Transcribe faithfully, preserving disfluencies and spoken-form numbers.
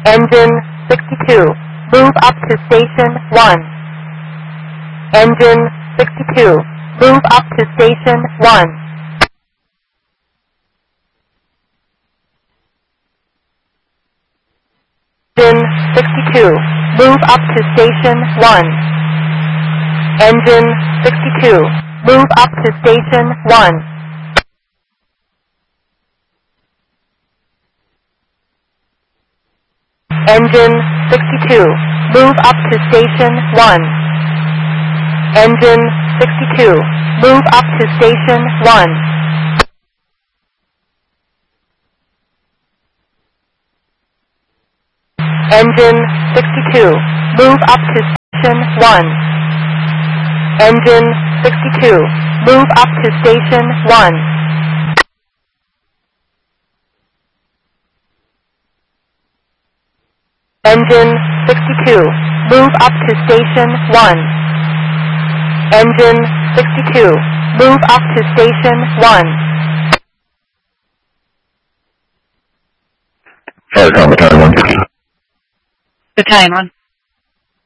Engine sixty-two, move up to station one. Engine sixty-two, move up to station one. Engine sixty-two, move up to station one. Engine sixty-two, move up to station one. Engine sixty-two, move up to station one. Engine sixty-two, move up to station one. Engine sixty-two, move up to station one. Engine sixty-two, move up to station one. Engine sixty-two, move up to station one. Engine sixty-two, move up to station one. Sorry, Tom, battalion one. Battalion one.